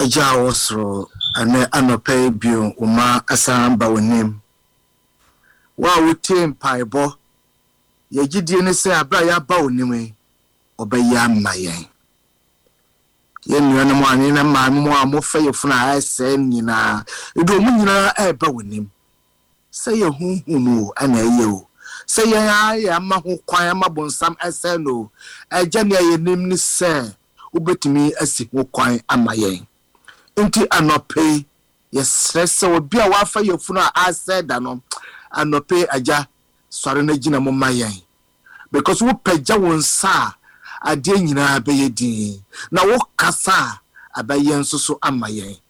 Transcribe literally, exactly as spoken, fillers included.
Aja osro ane anope bio uma asamba wonim. Wa wotie mpaebo ye gidie ne se abra ya ba wonim obeya mayen. Ye nuano mo ani na ma mo amofa ye funa ase nyina edo mu nyina e ba wonim. Se ye hunhunu ana ye o. Se ye ya ma ho kwan ama bonsam ase no. Aja ne ye nim ni se ubetimi asi ho kwan amayen. Inti anope yesrese obi a wafa yefunu a aseda no anope aja sore na gina mo mayen because wo pagya won sa ade nyina abeye din na wo kasa abayen soso amayen